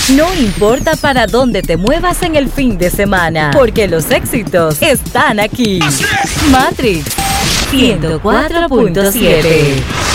No importa para dónde te muevas en el fin de semana, porque los éxitos están aquí. Matrix 104.7